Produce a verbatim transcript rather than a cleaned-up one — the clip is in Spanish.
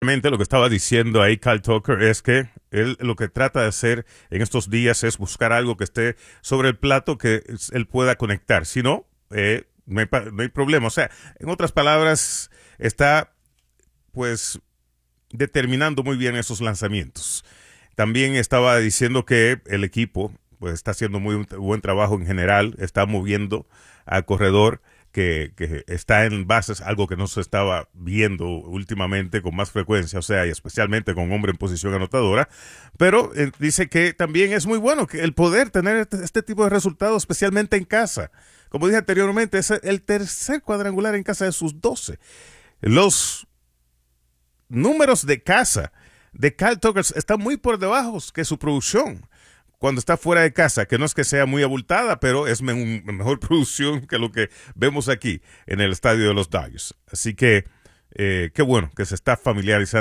básicamente lo que estaba diciendo ahí Kyle Tucker es que él lo que trata de hacer en estos días es buscar algo que esté sobre el plato que él pueda conectar. Si no, eh, no, hay, no hay problema. O sea, en otras palabras, está pues determinando muy bien esos lanzamientos. También estaba diciendo que el equipo pues está haciendo muy buen trabajo en general, está moviendo al corredor que, que está en bases, algo que no se estaba viendo últimamente con más frecuencia, o sea, y especialmente con hombre en posición anotadora, pero eh, dice que también es muy bueno que el poder tener este, este tipo de resultados, especialmente en casa. Como dije anteriormente, es el tercer cuadrangular en casa de sus doce. Los números de casa de Kyle Tucker están muy por debajo que su producción cuando está fuera de casa, que no es que sea muy abultada, pero es me un, mejor producción que lo que vemos aquí en el estadio de los Dodgers. Así que eh, qué bueno que se está familiarizando